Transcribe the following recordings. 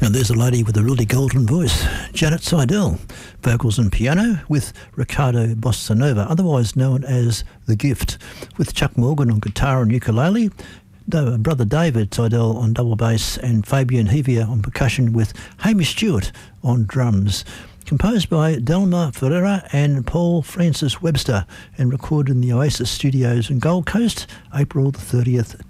And there's a lady with a really golden voice, Janet Seidel, vocals and piano with Ricardo Bossa Nova, otherwise known as The Gift, with Chuck Morgan on guitar and ukulele, brother David Seidel on double bass, and Fabian Heavier on percussion with Hamish Stewart on drums. Composed by Delma Ferreira and Paul Francis Webster and recorded in the Oasis Studios in Gold Coast, April the 30th,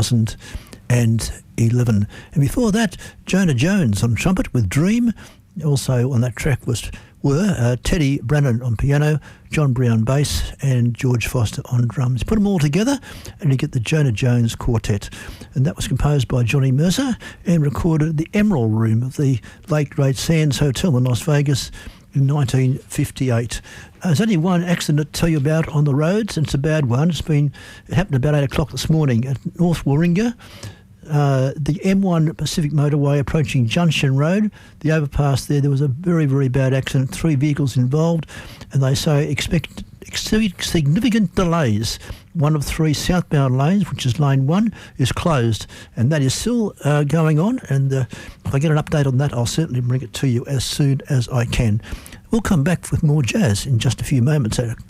2011. And before that, Jonah Jones on trumpet with Dream. Also on that track were Teddy Brennan on piano, John Brown bass, and George Foster on drums. Put them all together and you get the Jonah Jones Quartet. And that was composed by Johnny Mercer and recorded at the Emerald Room of the late great Sands Hotel in Las Vegas in 1958. There's only one accident to tell you about on the roads, and it's a bad one. It happened about 8 o'clock this morning at North Warringah. The M1 Pacific Motorway approaching Junction Road, the overpass there was a very, very bad accident, 3 vehicles involved, and they say expect significant delays. One of 3 southbound lanes, which is lane 1, is closed, and that is still going on, and if I get an update on that, I'll certainly bring it to you as soon as I can. We'll come back with more jazz in just a few moments at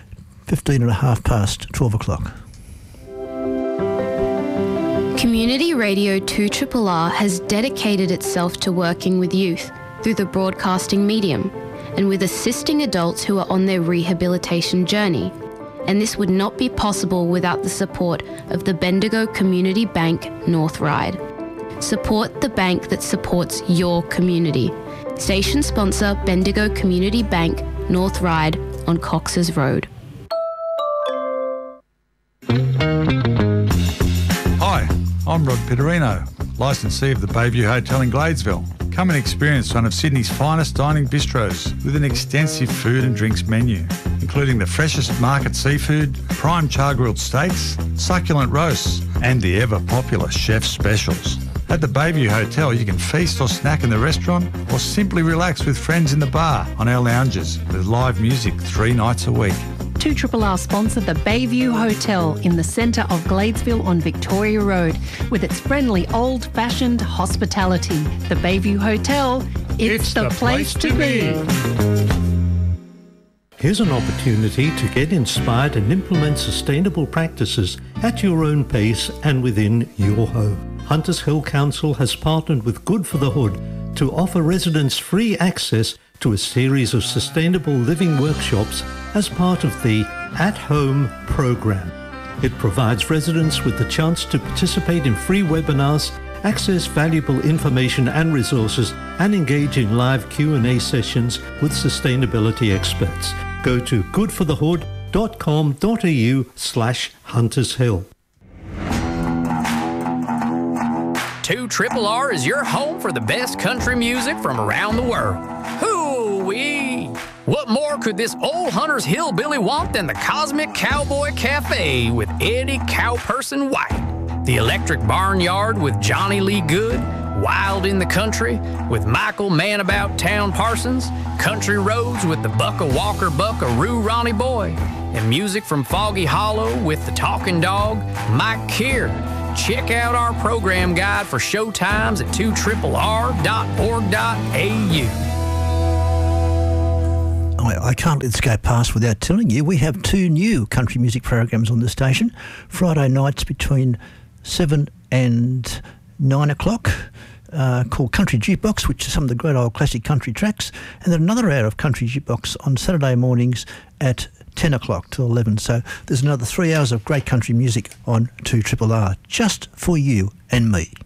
12 o'clock. Community Radio 2RRR has dedicated itself to working with youth through the broadcasting medium and with assisting adults who are on their rehabilitation journey. And this would not be possible without the support of the Bendigo Community Bank North Ryde. Support the bank that supports your community. Station sponsor Bendigo Community Bank North Ryde on Cox's Road. Hi, I'm Rod Pitterino, licensee of the Bayview Hotel in Gladesville. Come and experience one of Sydney's finest dining bistros with an extensive food and drinks menu, including the freshest market seafood, prime char-grilled steaks, succulent roasts, and the ever-popular chef's specials. At the Bayview Hotel, you can feast or snack in the restaurant or simply relax with friends in the bar on our lounges with live music 3 nights a week. 2RRR sponsor the Bayview Hotel in the centre of Gladesville on Victoria Road with its friendly old-fashioned hospitality. The Bayview Hotel, it's the place to be. Here's an opportunity to get inspired and implement sustainable practices at your own pace and within your home. Hunters Hill Council has partnered with Good for the Hood to offer residents free access to a series of sustainable living workshops as part of the At Home program. It provides residents with the chance to participate in free webinars, access valuable information and resources, and engage in live Q&A sessions with sustainability experts. Go to goodforthehood.com.au/huntershill. 2RRR is your home for the best country music from around the world. Hoo-wee! What more could this old Hunters hillbilly want than the Cosmic Cowboy Cafe with Eddie Cowperson White? The Electric Barnyard with Johnny Lee Good? Wild in the Country with Michael Man-About Town Parsons? Country Roads with the Bucka Walker Buckaroo Ronnie Boy? And music from Foggy Hollow with the Talking Dog, Mike Keir? Check out our program guide for show times at 2RRR.org.au. I can't let this go past without telling you we have 2 new country music programs on the station. Friday nights between 7 and 9 o'clock, called Country Jukebox, which is some of the great old classic country tracks, and then another hour of Country Jukebox on Saturday mornings at 10 o'clock till 11. So there's another 3 hours of great country music on 2RRR, just for you and me.